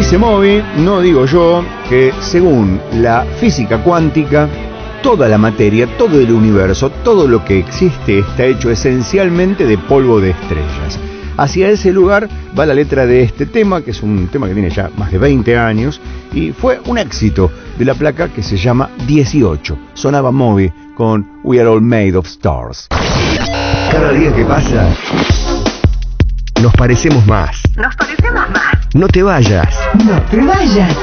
Dice Moby, no digo yo, que según la física cuántica, toda la materia, todo el universo, todo lo que existe está hecho esencialmente de polvo de estrellas. Hacia ese lugar va la letra de este tema, que es un tema que tiene ya más de 20 años, y fue un éxito de la placa que se llama 18. Sonaba Moby con We Are All Made of Stars. Cada día que pasa, nos parecemos más. Nos parecemos más. No te vayas. No te vayas.